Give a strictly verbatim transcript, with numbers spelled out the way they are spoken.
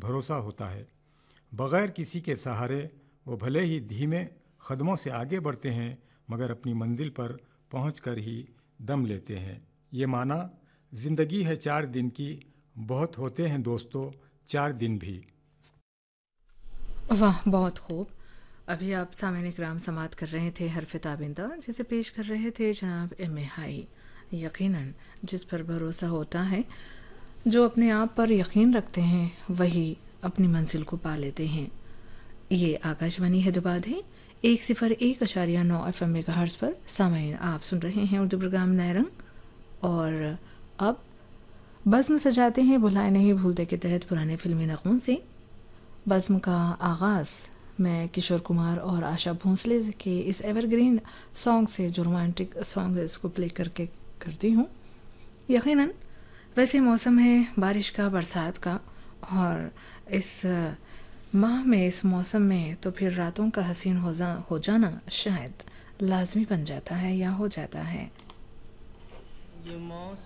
भरोसा होता है। बग़ैर किसी के सहारे वो भले ही धीमे कदमों से आगे बढ़ते हैं, मगर अपनी मंजिल पर पहुंचकर ही दम लेते हैं। ये माना ज़िंदगी है चार दिन की, बहुत होते हैं दोस्तों चार दिन भी। वाह, बहुत खूब। अभी आप सामईन इकराम समाअत कर रहे थे हरफ ताबिंदा, जिसे पेश कर रहे थे जनाब एम ए हाई। यकीनन जिस पर भरोसा होता है, जो अपने आप पर यकीन रखते हैं, वही अपनी मंजिल को पा लेते हैं। ये आकाशवाणी हैदराबाद है, एक सिफर एक अशारिया नौ एफ एम मेगाहर्ट्ज़ पर। सामईन, आप सुन रहे हैं उर्दू प्रोग्राम नए रंग। और अब बज़्म सजाते हैं भुलाए नहीं भूलते के तहत पुराने फिल्मी नगमों से। बज़्म का आगाज़ मैं किशोर कुमार और आशा भोंसले के इस एवरग्रीन सॉन्ग से, जो रोमांटिक सॉन्ग है, इसको प्ले करके करती हूँ। यकीनन वैसे मौसम है बारिश का, बरसात का, और इस माह में, इस मौसम में तो फिर रातों का हसीन हो जा हो जाना शायद लाजमी बन जाता है या हो जाता है। ये मौसम